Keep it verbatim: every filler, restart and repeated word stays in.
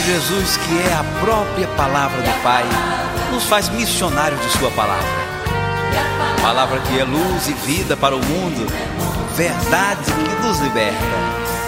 Jesus, que é a própria palavra do Pai, nos faz missionários de sua palavra. Palavra que é luz e vida para o mundo, verdade que nos liberta.